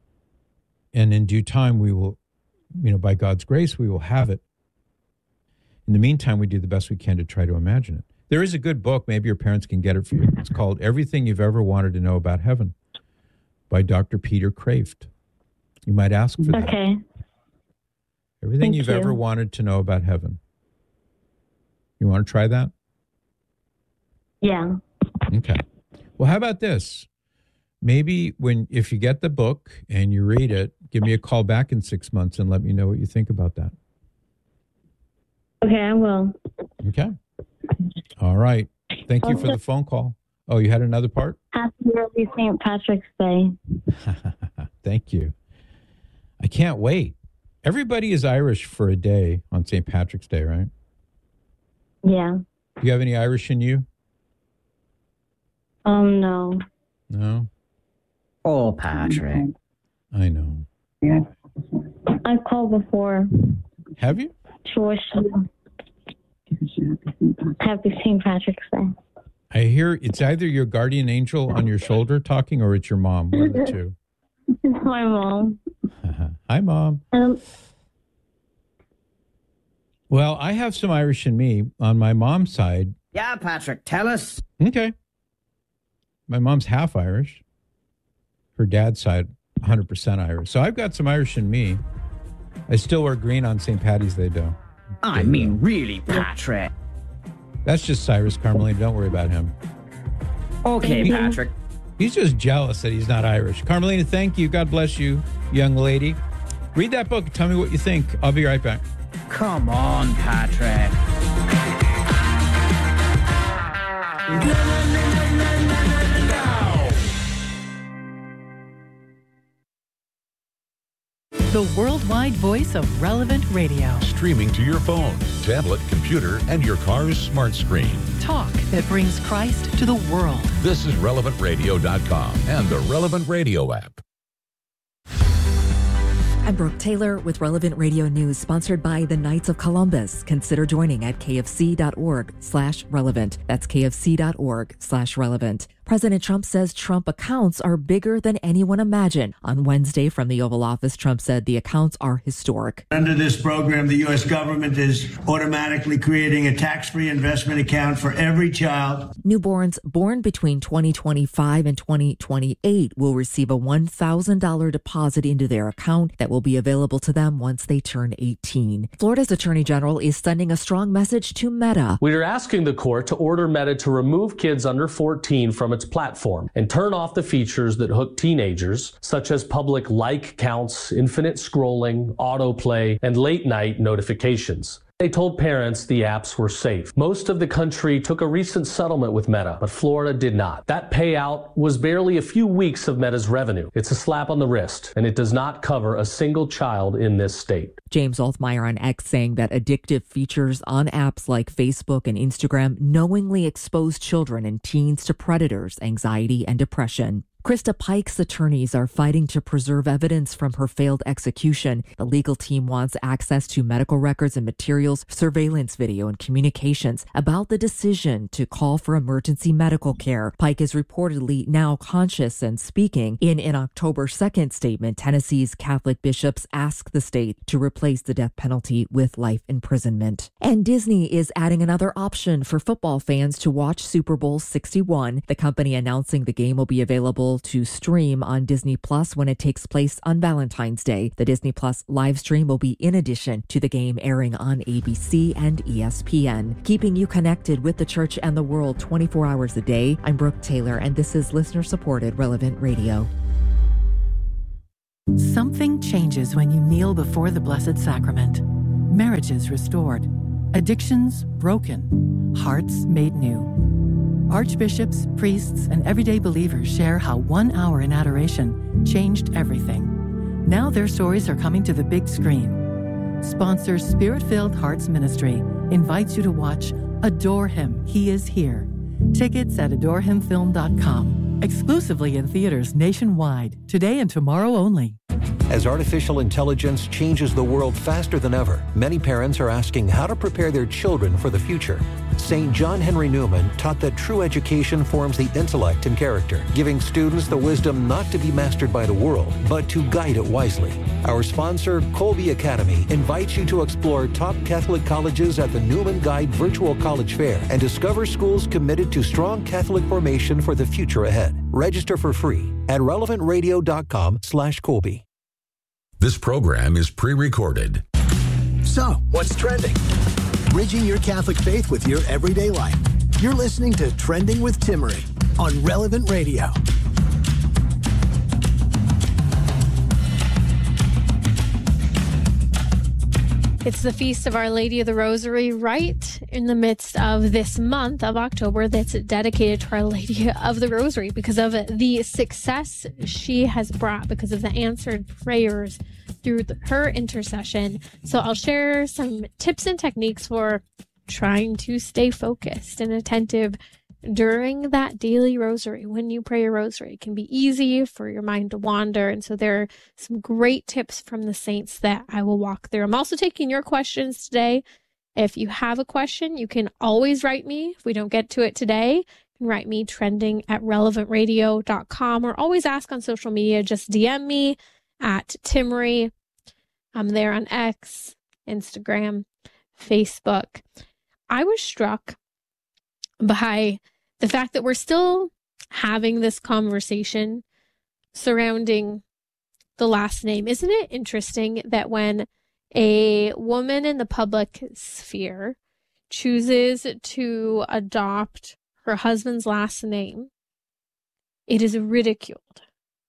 and in due time we will, you know, by God's grace, we will have it. In the meantime, we do the best we can to try to imagine it. There is a good book, maybe your parents can get it for you. It's called Everything You've Ever Wanted to Know About Heaven by Doctor Peter Kraft. You might ask for that. Okay. Everything Thank you've you. ever wanted to know about heaven. You want to try that? Yeah. Okay. Well, how about this? Maybe when if you get the book and you read it, give me a call back in six months and let me know what you think about that. Okay, I will. Okay. All right. Thank you for the phone call. Oh, you had another part? Happy early Saint Patrick's Day. Thank you. I can't wait. Everybody is Irish for a day on Saint Patrick's Day, right? Yeah. Do you have any Irish in you? Um, no. No? Oh, Patrick. I know. Yeah. I've called before. Have you? To wish you Happy Saint Patrick's Day. I hear it's either your guardian angel on your shoulder talking or it's your mom. One of the two. It's my mom. Hi, Mom. Um, well, I have some Irish in me on my mom's side. Yeah, Patrick, tell us. Okay. My mom's half Irish. Her dad's side, one hundred percent Irish. So I've got some Irish in me. I still wear green on Saint Paddy's Day, though. I mean, really, Patrick. That's just Cyrus Carmelina. Don't worry about him. Okay, he, Patrick. He's just jealous that he's not Irish. Carmelina, thank you. God bless you, young lady. Read that book and tell me what you think. I'll be right back. Come on, Patrick. The worldwide voice of Relevant Radio. Streaming to your phone, tablet, computer, and your car's smart screen. Talk that brings Christ to the world. This is relevant radio dot com and the Relevant Radio app. I'm Brooke Taylor with Relevant Radio News, sponsored by the Knights of Columbus. Consider joining at kfc.org slash relevant. That's kfc.org slash relevant. President Trump says Trump accounts are bigger than anyone imagined. On Wednesday from the Oval Office, Trump said the accounts are historic. Under this program, the U S government is automatically creating a tax-free investment account for every child. Newborns born between twenty twenty-five and twenty twenty-eight will receive a one thousand dollars deposit into their account that will be available to them once they turn eighteen. Florida's Attorney General is sending a strong message to Meta. We are asking the court to order Meta to remove kids under fourteen from its platform and turn off the features that hook teenagers, such as public like counts, infinite scrolling, autoplay, and late night notifications. They told parents the apps were safe. Most of the country took a recent settlement with Meta, but Florida did not. That payout was barely a few weeks of Meta's revenue. It's a slap on the wrist, and it does not cover a single child in this state. James Althmeyer on X saying that addictive features on apps like Facebook and Instagram knowingly expose children and teens to predators, anxiety, and depression. Krista Pike's attorneys are fighting to preserve evidence from her failed execution. The legal team wants access to medical records and materials, surveillance video, and communications about the decision to call for emergency medical care. Pike is reportedly now conscious and speaking. In an October second statement, Tennessee's Catholic bishops asked the state to replace the death penalty with life imprisonment. And Disney is adding another option for football fans to watch Super Bowl sixty-one. The company announcing the game will be available to stream on Disney Plus when it takes place on Valentine's Day. The Disney Plus live stream will be in addition to the game airing on A B C and E S P N, keeping you connected with the church and the world twenty-four hours a day. I'm Brooke Taylor, and this is listener-supported Relevant Radio. Something changes when you kneel before the Blessed Sacrament. Marriages restored, addictions broken, hearts made new. Archbishops, priests, and everyday believers share how one hour in adoration changed everything. Now their stories are coming to the big screen. Sponsor Spirit-Filled Hearts Ministry invites you to watch Adore Him, He Is Here. Tickets at adore him film dot com. Exclusively in theaters nationwide, today and tomorrow only. As artificial intelligence changes the world faster than ever, many parents are asking how to prepare their children for the future. Saint John Henry Newman taught that true education forms the intellect and character, giving students the wisdom not to be mastered by the world, but to guide it wisely. Our sponsor, Colby Academy, invites you to explore top Catholic colleges at the Newman Guide Virtual College Fair and discover schools committed to strong Catholic formation for the future ahead. Register for free at relevant radio dot com slash Colby. This program is pre-recorded. So, what's trending? Bridging your Catholic faith with your everyday life. You're listening to Trending with Timmerie on Relevant Radio. It's the Feast of Our Lady of the Rosary right in the midst of this month of October that's dedicated to Our Lady of the Rosary because of the success she has brought, because of the answered prayers through the, her intercession. So I'll share some tips and techniques for trying to stay focused and attentive during that daily rosary. When you pray a rosary, it can be easy for your mind to wander. And so there are some great tips from the saints that I will walk through. I'm also taking your questions today. If you have a question, you can always write me. If we don't get to it today, you can write me trending at relevant radio dot com or always ask on social media. Just D M me at Timmerie. I'm there on X, Instagram, Facebook. I was struck by the fact that we're still having this conversation surrounding the last name. Isn't it interesting that when a woman in the public sphere chooses to adopt her husband's last name, it is ridiculed?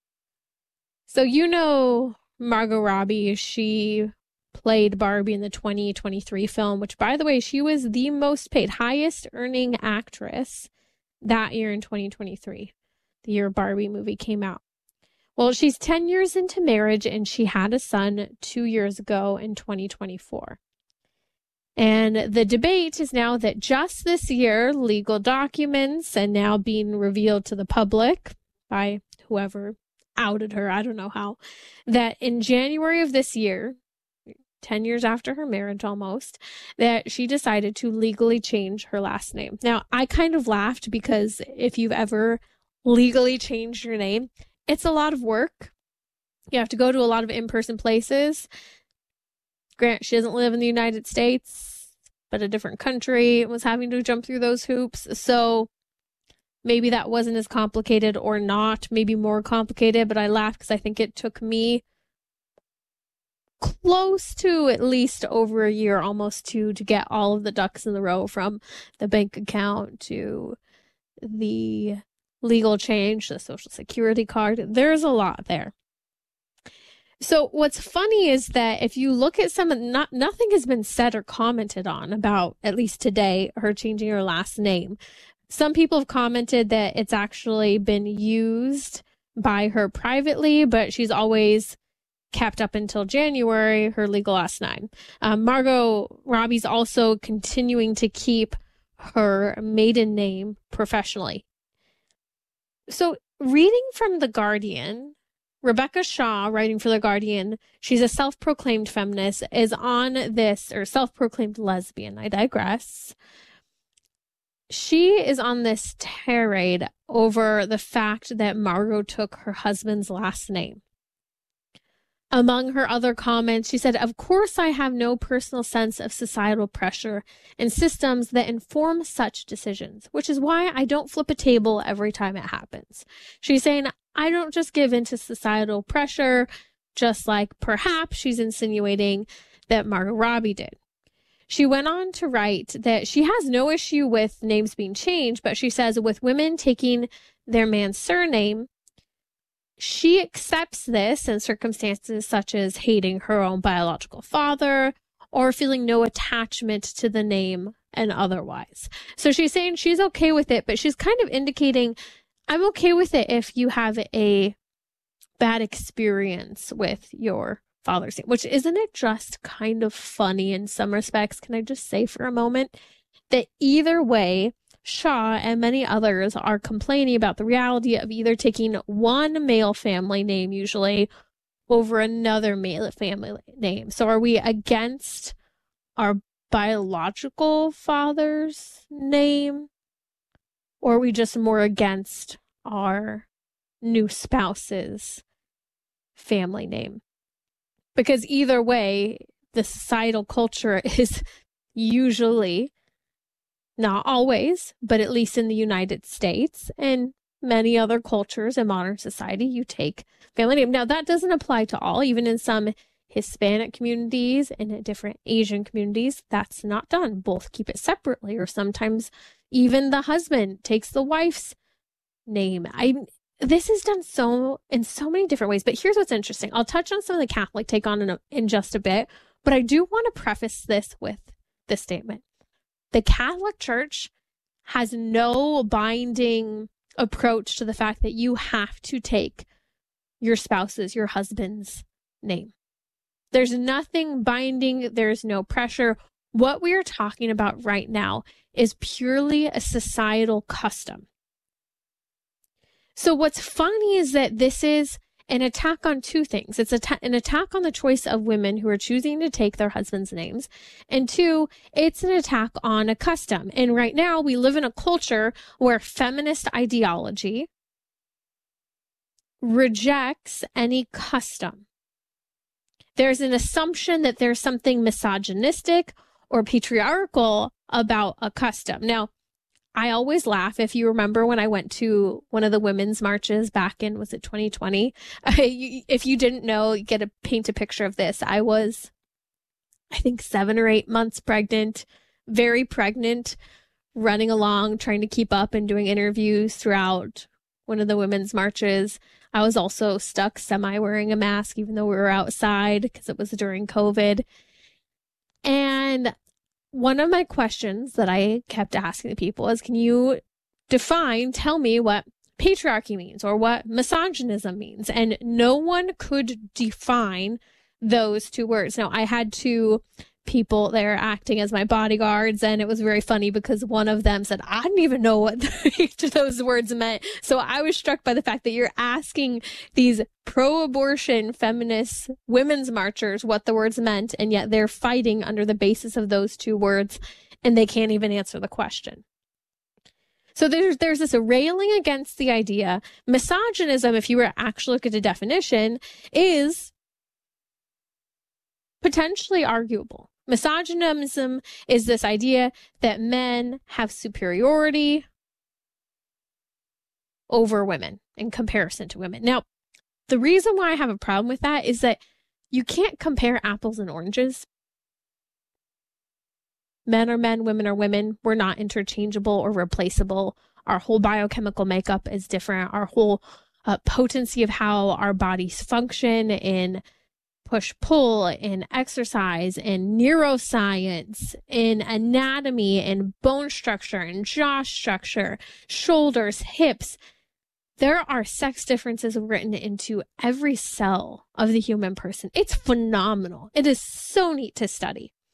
So you know Margot Robbie, she played Barbie in the twenty twenty-three film, which, by the way, she was the most paid, highest earning actress that year in twenty twenty-three, the year Barbie movie came out. Well, she's ten years into marriage and she had a son two years ago in twenty twenty-four. And the debate is now that just this year, legal documents and now being revealed to the public by whoever outed her, I don't know how, that in January of this year, ten years after her marriage almost, that she decided to legally change her last name. Now, I kind of laughed because if you've ever legally changed your name, it's a lot of work. You have to go to a lot of in-person places. Grant, she doesn't live in the United States, but a different country, was having to jump through those hoops. So maybe that wasn't as complicated or not, maybe more complicated, but I laughed because I think it took me close to at least over a year, almost two, to get all of the ducks in the row, from the bank account to the legal change, the social security card. There's a lot there. So what's funny is that if you look at some, not nothing has been said or commented on about, at least today, her changing her last name. Some people have commented that it's actually been used by her privately, but she's always kept up until January her legal last name. Um, Margot Robbie's also continuing to keep her maiden name professionally. So reading from The Guardian, Rebecca Shaw, writing for The Guardian, she's a self-proclaimed feminist, is on this, or self-proclaimed lesbian, I digress. She is on this tirade over the fact that Margot took her husband's last name. Among her other comments, she said, "Of course, I have no personal sense of societal pressure and systems that inform such decisions, which is why I don't flip a table every time it happens." She's saying, I don't just give in to societal pressure, just like perhaps she's insinuating that Margot Robbie did. She went on to write that she has no issue with names being changed, but she says with women taking their man's surname, she accepts this in circumstances such as hating her own biological father or feeling no attachment to the name and otherwise. So she's saying she's okay with it, but she's kind of indicating, I'm okay with it if you have a bad experience with your father's name, which isn't it just kind of funny in some respects? Can I just say for a moment that either way, Shaw and many others are complaining about the reality of either taking one male family name usually over another male family name. So are we against our biological father's name, or are we just more against our new spouse's family name? Because either way, the societal culture is usually, not always, but at least in the United States and many other cultures in modern society, you take family name. Now, that doesn't apply to all. Even in some Hispanic communities and in different Asian communities, that's not done. Both keep it separately, or sometimes even the husband takes the wife's name. I This is done so in so many different ways. But here's what's interesting. I'll touch on some of the Catholic take on in, a, in just a bit, but I do want to preface this with this statement. The Catholic Church has no binding approach to the fact that you have to take your spouse's, your husband's name. There's nothing binding. There's no pressure. What we are talking about right now is purely a societal custom. So what's funny is that this is an attack on two things. It's a ta- an attack on the choice of women who are choosing to take their husbands' names. And two, it's an attack on a custom. And right now we live in a culture where feminist ideology rejects any custom. There's an assumption that there's something misogynistic or patriarchal about a custom. Now, I always laugh. If you remember when I went to one of the women's marches back in, was it twenty twenty? I, if you didn't know, you get to paint a picture of this. I was, I think, seven or eight months pregnant, very pregnant, running along, trying to keep up and doing interviews throughout one of the women's marches. I was also stuck semi wearing a mask, even though we were outside because it was during COVID. And one of my questions that I kept asking the people is, can you define, tell me what patriarchy means or what misogynism means? And no one could define those two words. Now, I had two people there acting as my bodyguards, and it was very funny because one of them said, I didn't even know what each of those words meant. So I was struck by the fact that you're asking these pro-abortion feminist women's marchers what the words meant, and yet they're fighting under the basis of those two words, and they can't even answer the question. So there's there's this railing against the idea. Misogynism, if you were to actually look at the definition, is potentially arguable. Misogynism is this idea that men have superiority over women in comparison to women. Now, the reason why I have a problem with that is that you can't compare apples and oranges. Men are men, women are women. We're not interchangeable or replaceable. Our whole biochemical makeup is different. Our whole uh, potency of how our bodies function in push-pull, in exercise, in neuroscience, in anatomy, in bone structure, in jaw structure, shoulders, hips. There are sex differences written into every cell of the human person. It's phenomenal. It is so neat to study.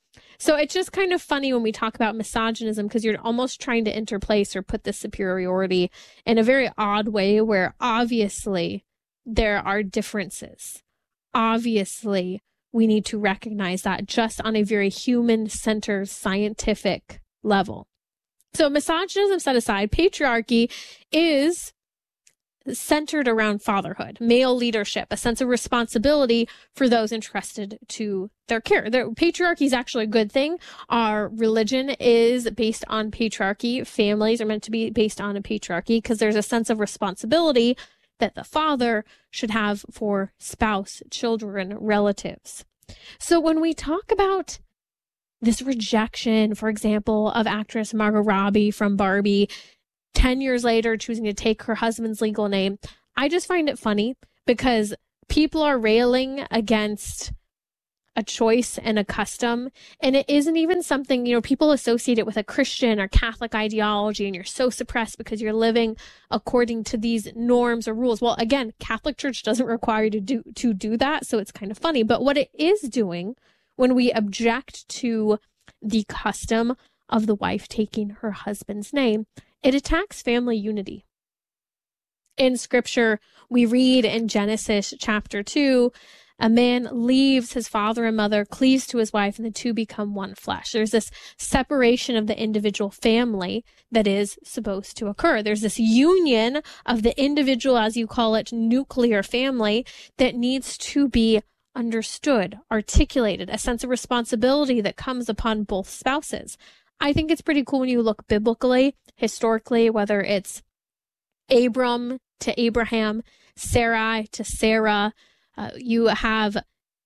So it's just kind of funny when we talk about misogynism, because you're almost trying to interplace or put the superiority in a very odd way where obviously there are differences. Obviously, we need to recognize that just on a very human-centered, scientific level. So misogynism set aside, patriarchy is centered around fatherhood, male leadership, a sense of responsibility for those entrusted to their care. The patriarchy is actually a good thing. Our religion is based on patriarchy. Families are meant to be based on a patriarchy because there's a sense of responsibility that the father should have for spouse, children, relatives. So when we talk about this rejection, for example, of actress Margot Robbie from Barbie, ten years later choosing to take her husband's legal name, I just find it funny because people are railing against a choice and a custom, and it isn't even something, you know, people associate it with a Christian or Catholic ideology, and you're so suppressed because you're living according to these norms or rules. Well, again, Catholic Church doesn't require you to do to do that, so it's kind of funny. But what it is doing when we object to the custom of the wife taking her husband's name, it attacks family unity. In scripture, we read in Genesis chapter two, a man leaves his father and mother, cleaves to his wife, and the two become one flesh. There's this separation of the individual family that is supposed to occur. There's this union of the individual, as you call it, nuclear family that needs to be understood, articulated, a sense of responsibility that comes upon both spouses. I think it's pretty cool when you look biblically, historically, whether it's Abram to Abraham, Sarai to Sarah. Uh, you have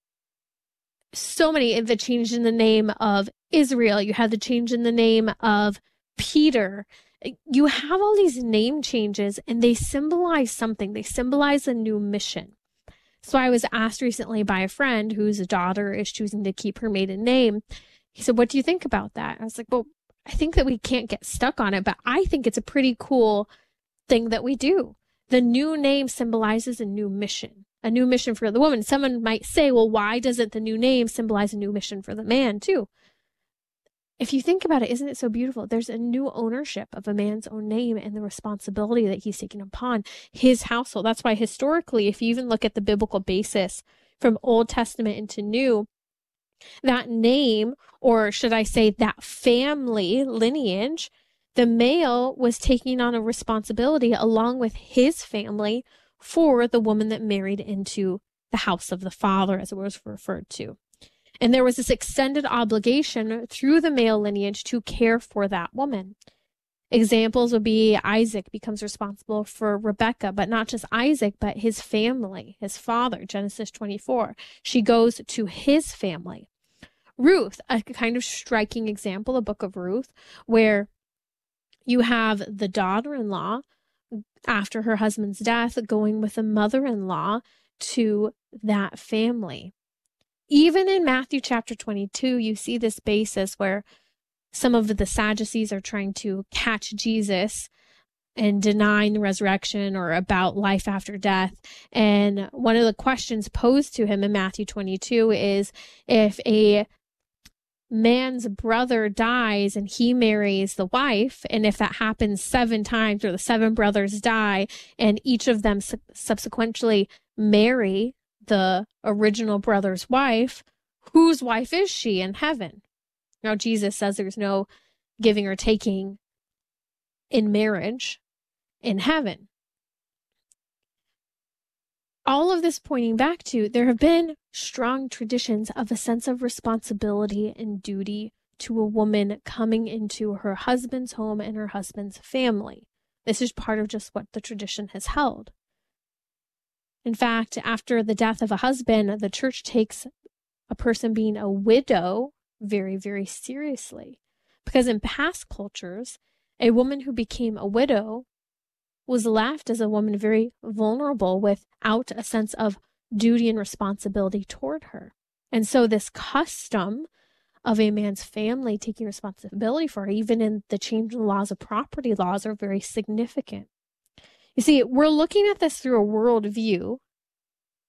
so many, the change in the name of Israel. You have the change in the name of Peter. You have all these name changes, and they symbolize something. They symbolize a new mission. So I was asked recently by a friend whose daughter is choosing to keep her maiden name. He said, what do you think about that? I was like, well, I think that we can't get stuck on it, but I think it's a pretty cool thing that we do. The new name symbolizes a new mission, a new mission for the woman. Someone might say, well, why doesn't the new name symbolize a new mission for the man too? If you think about it, isn't it so beautiful? There's a new ownership of a man's own name and the responsibility that he's taking upon his household. That's why historically, if you even look at the biblical basis from Old Testament into New, that name, or should I say that family lineage, the male was taking on a responsibility along with his family for the woman that married into the house of the father, as it was referred to. And there was this extended obligation through the male lineage to care for that woman. Examples would be Isaac becomes responsible for Rebekah, but not just Isaac, but his family, his father, Genesis twenty-four. She goes to his family. Ruth, a kind of striking example, the book of Ruth, where you have the daughter-in-law, after her husband's death, going with the mother-in-law to that family. Even in Matthew chapter twenty-two, you see this basis where some of the Sadducees are trying to catch Jesus and denying the resurrection or about life after death. And one of the questions posed to him in Matthew twenty-two is, if a man's brother dies and he marries the wife, and if that happens seven times, or the seven brothers die and each of them su- subsequently marry the original brother's wife, whose wife is she in heaven? Now, Jesus says there's no giving or taking in marriage in heaven. All of this pointing back to, there have been strong traditions of a sense of responsibility and duty to a woman coming into her husband's home and her husband's family. This is part of just what the tradition has held. In fact, after the death of a husband, the church takes a person being a widow very, very seriously. Because in past cultures, a woman who became a widow was left as a woman very vulnerable without a sense of duty and responsibility toward her. And so this custom of a man's family taking responsibility for her, even in the change in the laws of property laws, are very significant. You see, we're looking at this through a worldview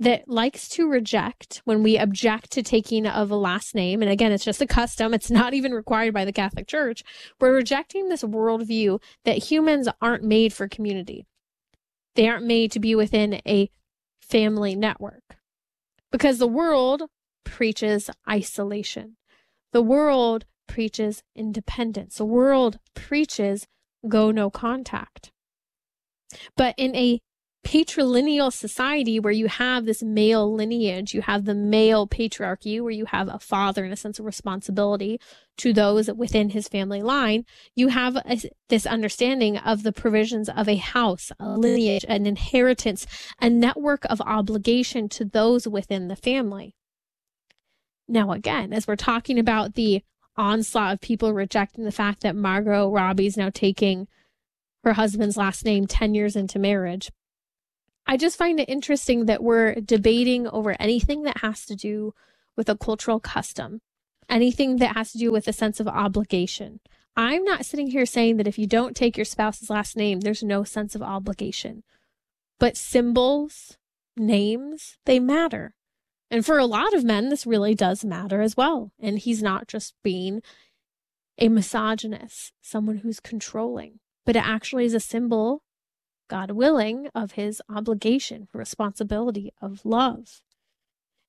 that likes to reject when we object to taking of a last name. And again, it's just a custom. It's not even required by the Catholic Church. We're rejecting this worldview that humans aren't made for community. They aren't made to be within a family network, because the world preaches isolation. The world preaches independence. The world preaches go no contact. But in a patrilineal society where you have this male lineage, you have the male patriarchy, where you have a father and a sense of responsibility to those within his family line, you have a, this understanding of the provisions of a house, a lineage, an inheritance, a network of obligation to those within the family. Now, again, as we're talking about the onslaught of people rejecting the fact that Margot Robbie's now taking her husband's last name ten years into marriage, I just find it interesting that we're debating over anything that has to do with a cultural custom, anything that has to do with a sense of obligation. I'm not sitting here saying that if you don't take your spouse's last name, there's no sense of obligation. But symbols, names, they matter. And for a lot of men, this really does matter as well. And he's not just being a misogynist, someone who's controlling, but it actually is a symbol, God willing, of his obligation, responsibility, of love.